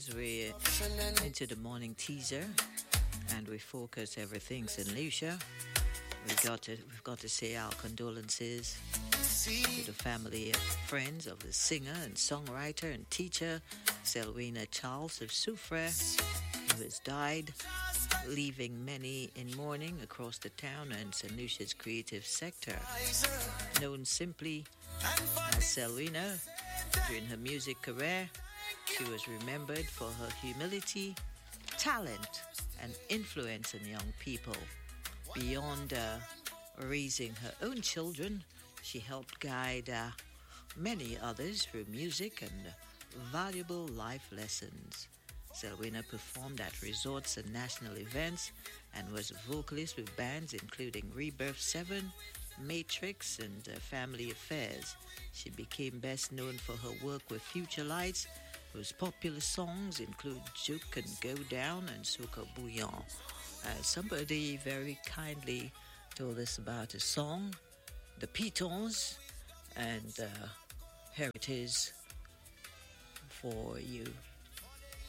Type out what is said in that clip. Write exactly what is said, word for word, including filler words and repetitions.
as we're into the morning teaser and we focus everything Saint Lucia. We got to, we've got to say our condolences to the family and friends of the singer and songwriter and teacher Selwina Charles of Soufrière, who has died, leaving many in mourning across the town and Saint Lucia's creative sector. Known simply as Selwina, during her music career, she was remembered for her humility, talent, and influence on young people. Beyond uh, raising her own children, she helped guide uh, many others through music and valuable life lessons. Selwina performed at resorts and national events and was a vocalist with bands including Rebirth seven, Matrix, and uh, Family Affairs. She became best known for her work with Future Lights, whose popular songs include Juke and Go Down and Soca Bouillon. Uh, somebody very kindly told us about a song, The Pitons, and uh, here it is for you.